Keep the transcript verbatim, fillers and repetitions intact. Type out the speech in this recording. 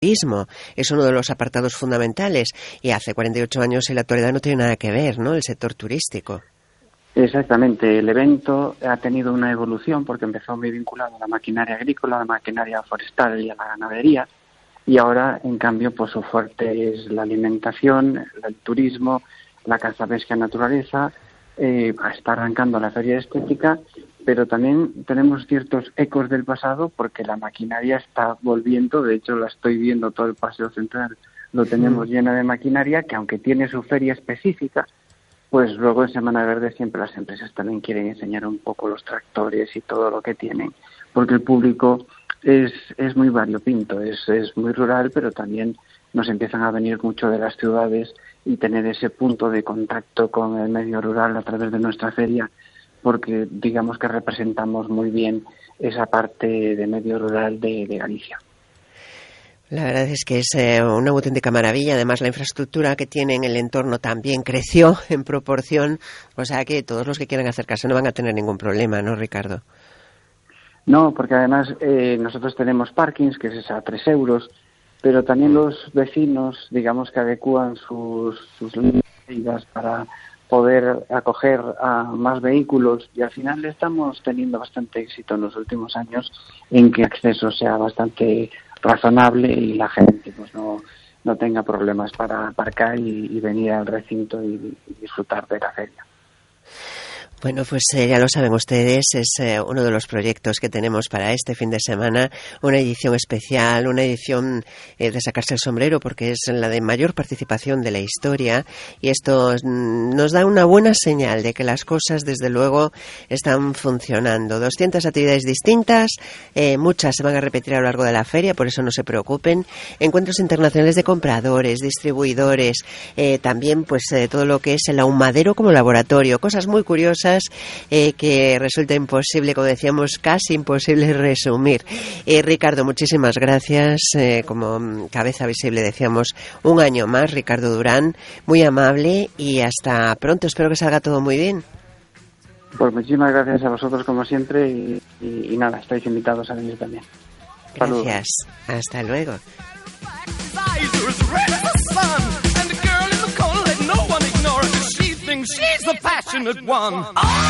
turismo. Es uno de los apartados fundamentales y hace cuarenta y ocho años en la actualidad no tiene nada que ver, ¿no?, el sector turístico. Exactamente, el evento ha tenido una evolución porque empezó muy vinculado a la maquinaria agrícola, a la maquinaria forestal y a la ganadería, y ahora, en cambio, pues su fuerte es la alimentación, el turismo, la caza, pesca, naturaleza. Eh, está arrancando la feria de estética, pero también tenemos ciertos ecos del pasado porque la maquinaria está volviendo. De hecho, la estoy viendo, todo el paseo central lo tenemos mm. lleno de maquinaria, que aunque tiene su feria específica, pues luego en Semana Verde siempre las empresas también quieren enseñar un poco los tractores y todo lo que tienen, porque el público es es muy variopinto, es, es muy rural, pero también nos empiezan a venir mucho de las ciudades y tener ese punto de contacto con el medio rural a través de nuestra feria, porque digamos que representamos muy bien esa parte de medio rural de, de Galicia. La verdad es que es eh, una auténtica maravilla. Además, la infraestructura que tiene en el entorno también creció en proporción, o sea que todos los que quieran acercarse no van a tener ningún problema, ¿no, Ricardo? No, porque además eh, nosotros tenemos parkings, que es a tres euros, pero también los vecinos, digamos que adecúan sus, sus líneas para poder acoger a más vehículos, y al final estamos teniendo bastante éxito en los últimos años en que el acceso sea bastante razonable y la gente pues no, no tenga problemas para aparcar y, y venir al recinto y, y disfrutar de la feria. Bueno, pues eh, ya lo saben ustedes, es eh, uno de los proyectos que tenemos para este fin de semana, una edición especial, una edición eh, de sacarse el sombrero porque es la de mayor participación de la historia, y esto mm, nos da una buena señal de que las cosas desde luego están funcionando. doscientas actividades distintas, eh, muchas se van a repetir a lo largo de la feria, por eso no se preocupen. Encuentros internacionales de compradores, distribuidores, eh, también pues eh, todo lo que es el ahumadero como laboratorio, cosas muy curiosas Eh, que resulta imposible, como decíamos, casi imposible resumir. Eh, Ricardo, muchísimas gracias. Eh, como cabeza visible, decíamos, un año más, Ricardo Durán, muy amable y hasta pronto. Espero que salga todo muy bien. Pues muchísimas gracias a vosotros, como siempre, y, y, y nada, estáis invitados a venir también. Gracias. Saludos. Hasta luego. She's the passionate one.